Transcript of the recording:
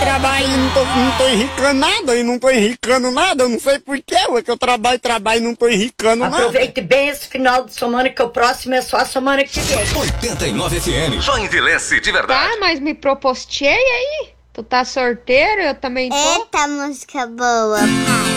trabalho e não tô enricando nada, eu não sei porquê, que eu trabalho e não tô enricando nada. Aproveite bem esse final de semana, que o próximo é só a semana que vem. 89 FM, só envelhece de verdade. Tá, mas me propostei aí? Tu tá sorteiro? Eu também tô. Eita, música boa, pai.